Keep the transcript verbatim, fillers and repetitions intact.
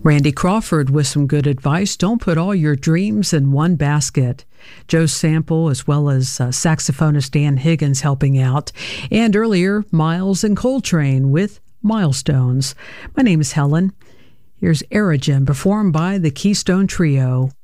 Randy Crawford with some good advice. Don't put all your dreams in one basket. Joe Sample, as well as uh, saxophonist Dan Higgins helping out. And earlier, Miles and Coltrane with Milestones. My name is Helen. Here's Aerogen, performed by the Keystone Trio.